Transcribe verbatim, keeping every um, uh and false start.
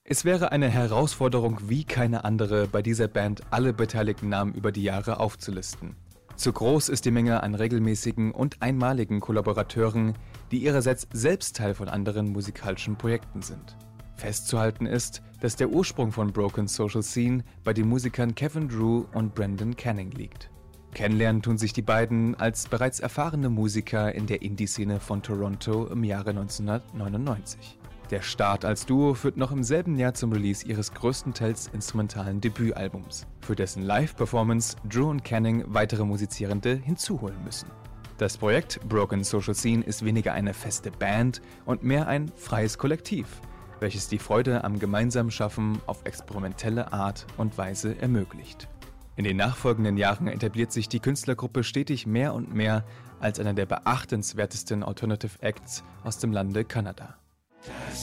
Es wäre eine Herausforderung wie keine andere, bei dieser Band alle beteiligten Namen über die Jahre aufzulisten. Zu groß ist die Menge an regelmäßigen und einmaligen Kollaborateuren, die ihrerseits selbst Teil von anderen musikalischen Projekten sind. Festzuhalten ist, dass der Ursprung von Broken Social Scene bei den Musikern Kevin Drew und Brendan Canning liegt. Kennenlernen tun sich die beiden als bereits erfahrene Musiker in der Indie-Szene von Toronto im Jahre neunzehnhundertneunundneunzig. Der Start als Duo führt noch im selben Jahr zum Release ihres größtenteils instrumentalen Debütalbums, für dessen Live-Performance Drew und Canning weitere Musizierende hinzuholen müssen. Das Projekt Broken Social Scene ist weniger eine feste Band und mehr ein freies Kollektiv, welches die Freude am gemeinsamen Schaffen auf experimentelle Art und Weise ermöglicht. In den nachfolgenden Jahren etabliert sich die Künstlergruppe stetig mehr und mehr als einer der beachtenswertesten Alternative Acts aus dem Lande Kanada.